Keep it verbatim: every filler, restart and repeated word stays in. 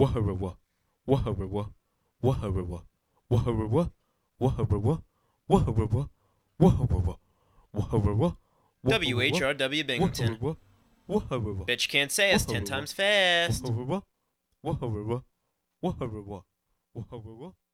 Waharawa, Waharawa, Waharawa, Waharawa, Waharawa, Waharawa, Waharawa, Waharawa, W H R W Binghamton. Waharawa, Bitch can't say us ten times fast. Waharawa, Waharawa, Waharawa, Waharawa.